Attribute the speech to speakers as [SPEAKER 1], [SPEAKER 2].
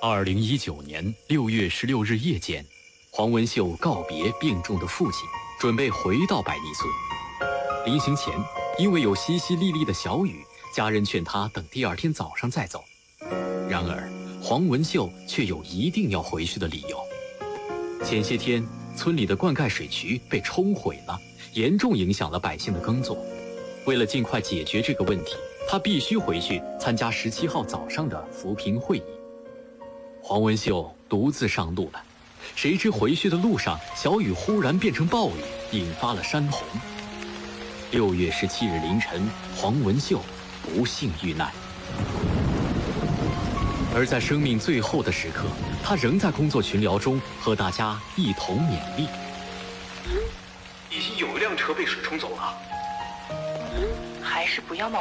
[SPEAKER 1] 2019年6月16日夜间，黄文秀告别病重的父亲，准备回到百逆村。临行前，因为有淅淅沥沥的小雨，家人劝他等第二天早上再走。然而，黄文秀却有一定要回去的理由。前些天，村里的灌溉水渠被冲毁了，严重影响了百姓的耕作。为了尽快解决这个问题，他必须回去参加17号早上的扶贫会议。黄文秀独自上路了，谁知回去的路上，小雨忽然变成暴雨，引发了山洪。6月17日凌晨，黄文秀不幸遇难。而在生命最后的时刻，他仍在工作群聊中和大家一同勉励。
[SPEAKER 2] 已经有一辆车被水冲走了，
[SPEAKER 3] 还是不要冒